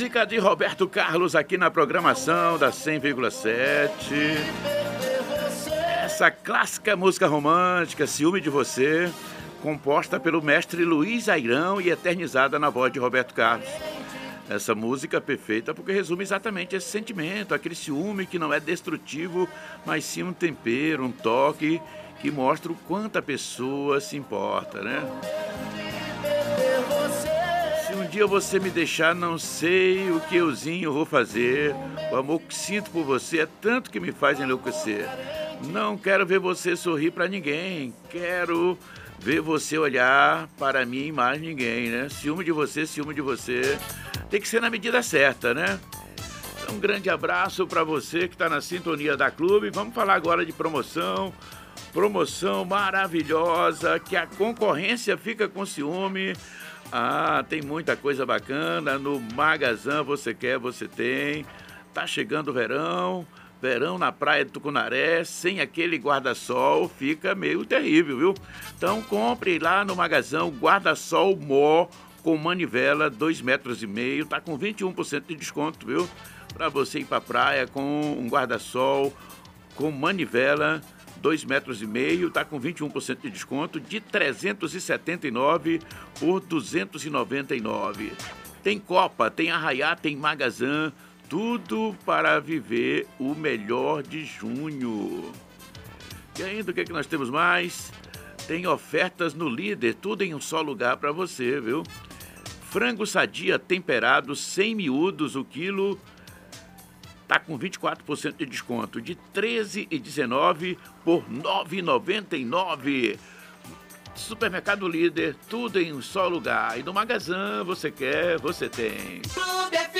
Música de Roberto Carlos aqui na programação da 100,7. Essa clássica música romântica, Ciúme de Você, composta pelo mestre Luiz Airão e eternizada na voz de Roberto Carlos. Essa música perfeita porque resume exatamente esse sentimento, aquele ciúme que não é destrutivo, mas sim um tempero, um toque que mostra o quanto a pessoa se importa, né? Se um dia você me deixar, não sei o que euzinho vou fazer. O amor que sinto por você é tanto que me faz enlouquecer. Não quero ver você sorrir pra ninguém. Quero ver você olhar para mim e mais ninguém, né? Ciúme de você, ciúme de você. Tem que ser na medida certa, né? Um grande abraço para você que está na sintonia da Clube. Vamos falar agora de promoção. Promoção maravilhosa, que a concorrência fica com ciúme. Ah, tem muita coisa bacana. No Magazã você quer, você tem. Tá chegando o verão. Verão na praia de Tucunaré, sem aquele guarda-sol, fica meio terrível, viu? Então compre lá no Magazão guarda-sol Mó com manivela 2,5 metros, tá com 21% de desconto, viu? Para você ir pra praia com um guarda-sol com manivela 2,5 metros, tá com 21% de desconto, de R$ 379 por R$ 299. Tem Copa, tem Arraiá, tem Magazã, tudo para viver o melhor de junho. E ainda, o que nós temos mais? Tem ofertas no Líder, tudo em um só lugar para você, viu? Frango sadia temperado, 100 miúdos o quilo, tá com 24% de desconto, de R$ 13,19 por R$ 9,99. Supermercado Líder, tudo em um só lugar. E no Magazã, você quer, você tem.